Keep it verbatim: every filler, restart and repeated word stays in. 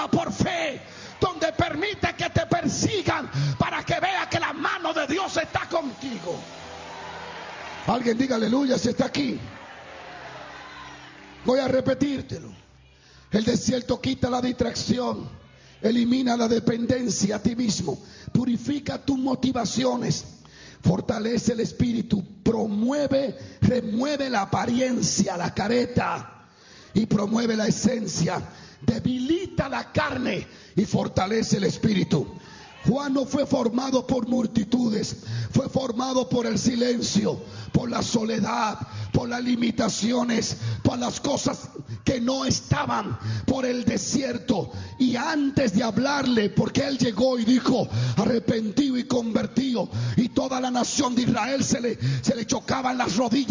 por fe, donde permite que te persigan para que vea que la mano de Dios está contigo. Alguien diga aleluya si está aquí. Voy a repetírtelo. El desierto quita la distracción, elimina la dependencia a ti mismo, purifica tus motivaciones, fortalece el espíritu, promueve, remueve la apariencia, la careta, y promueve la esencia, debilita la carne y fortalece el espíritu. Juan no fue formado por multitudes, fue formado por el silencio, por la soledad, por las limitaciones, por las cosas que no estaban, por el desierto. Y antes de hablarle, porque él llegó y dijo arrepentido y convertido, y toda la nación de Israel se le, se le chocaban las rodillas.